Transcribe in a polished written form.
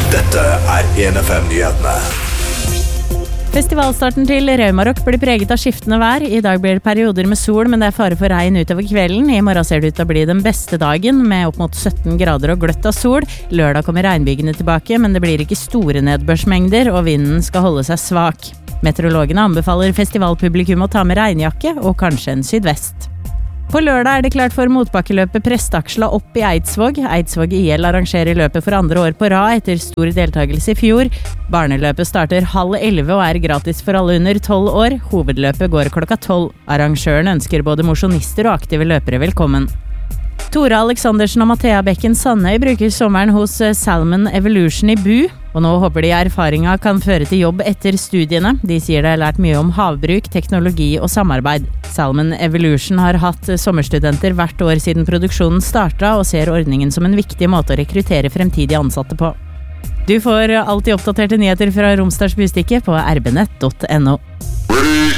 Dette 1FM-nyhetene. Festivalstarten til Raumarok blir preget av skiftende vær. I dag blir det perioder med sol, men det er fare for regn utover kvelden. I morgen ser det ut til å bli den beste dagen, med opp mot 17 grader og gløtt av sol. Lørdag kommer regnbygene tilbake, men det blir ikke store nedbørsmengder, og vinden skal holde seg svak. Meteorologene anbefaler festivalpublikum å ta med regnjakke og kanskje en sydvest. På lørdag er det klart for motbakkeløpet Presteaksla opp i Eidsvåg. Eidsvåg IL arrangerer løpet for andre år på rad etter stor deltakelse i fjor. Barneløpet starter 10:30 og er gratis for alle under 12 år. Hovedløpet går klokka 12. Arrangøren ønsker både mosjonister og aktive løpere velkommen. Tora Aleksandersen og Mathea Bekken Sandøy bruker sommeren hos Salmon Evolution i Bu, og nå håper de erfaringa kan føre til jobb etter studiene. De sier de har lært mye om havbruk, teknologi og samarbeid. Salmon Evolution har hatt sommerstudenter hvert år siden produksjonen starta, og ser ordningen som en viktig måte å rekruttere fremtidige ansatte på. Du får alltid oppdaterte nyheter fra Romsdals Bustikke på rbnett.no.